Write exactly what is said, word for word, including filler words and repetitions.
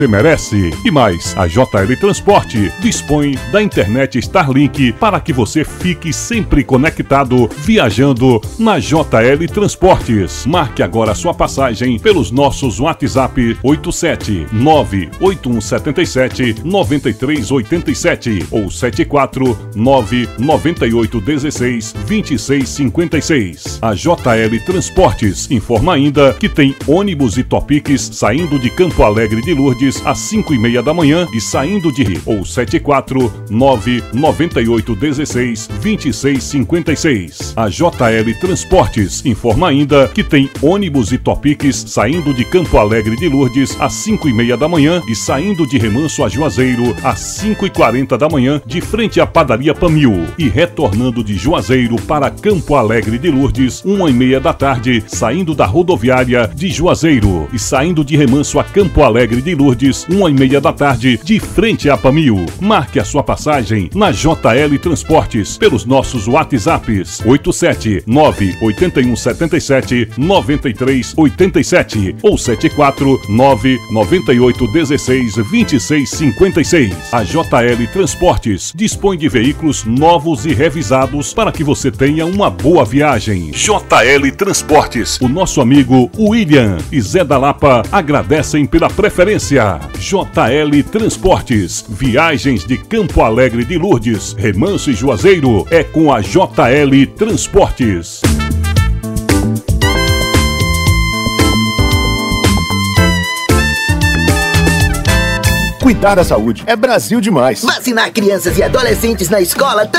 Você merece. E mais, a J L Transporte dispõe da internet Starlink para que você fique sempre conectado viajando na J L Transportes. Marque agora sua passagem pelos nossos WhatsApp oito sete nove oito um sete sete nove três oito sete ou sete quatro nove nove oito um seis dois seis cinco seis. A J L Transportes informa ainda que tem ônibus e Topiques saindo de Campo Alegre de Lourdes às cinco e meia da manhã e saindo de Rio, ou sete quatro nove nove oito um seis dois seis cinco seis. A J L Transportes informa ainda que tem ônibus e Topiques saindo de Campo Alegre de Lourdes às cinco e meia da manhã e saindo de Remanso a Juazeiro às cinco e quarenta da manhã, de frente à padaria Pamil, e retornando de Juazeiro para Campo Alegre de Lourdes, uma e meia da tarde, saindo da rodoviária de Juazeiro e saindo de Remanso a Campo Alegre de Lourdes, uma e meia da tarde, de frente à Pamil. Marque a sua passagem na J L Transportes pelos nossos WhatsApps oito sete nove oito um sete sete nove três oito sete ou sete quatro nove nove oito um seis dois seis cinco seis. A J L Transportes dispõe de veículos novos e revisados para que você tenha uma boa viagem. J L Transportes, o nosso amigo William e Zé da Lapa agradecem pela preferência. J L Transportes, viagens de Campo Alegre de Lourdes, Remanso e Juazeiro é com a J L Transportes. Cuidar da saúde é Brasil demais. Vacinar crianças e adolescentes na escola também